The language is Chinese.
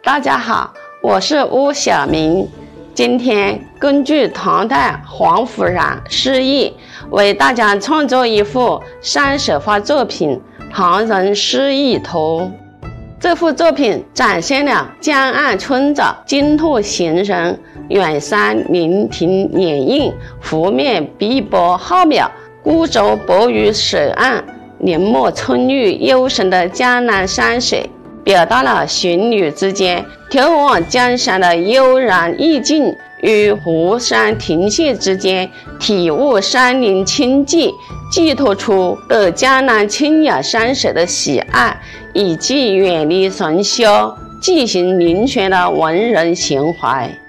大家好，我是巫晓明。今天根据唐代黄福然诗意，为大家创作一幅山水画作品《唐人诗意图》。这幅作品展现了江岸春早，金兔行人，远山林亭掩映，湖面碧波浩渺，孤舟泊于水岸，林木春绿幽深的江南山水，表达了行旅之间眺望江山的悠然意境，与湖山亭榭之间体悟山林清寂，寄托出对江南清雅山水的喜爱，以及远离尘嚣、寄行林泉的文人情怀。